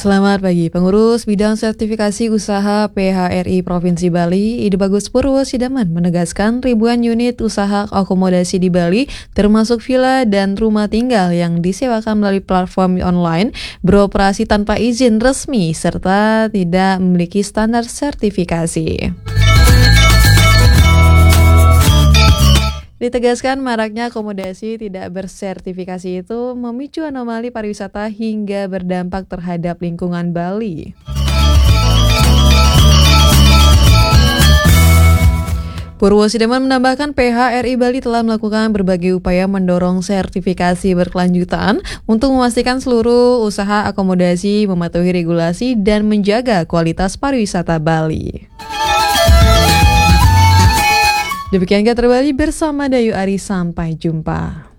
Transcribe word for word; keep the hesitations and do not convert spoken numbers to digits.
Selamat pagi, pengurus bidang sertifikasi usaha P H R I Provinsi Bali, Ide Bagus Purwosidaman menegaskan ribuan unit usaha akomodasi di Bali, termasuk villa dan rumah tinggal yang disewakan melalui platform online, beroperasi tanpa izin resmi serta tidak memiliki standar sertifikasi. Ditegaskan maraknya akomodasi tidak bersertifikasi itu memicu anomali pariwisata hingga berdampak terhadap lingkungan Bali. Purwosidaman menambahkan P H R I Bali telah melakukan berbagai upaya mendorong sertifikasi berkelanjutan untuk memastikan seluruh usaha akomodasi mematuhi regulasi dan menjaga kualitas pariwisata Bali. Demikian Kabar Bali bersama Dayu Ari, sampai jumpa.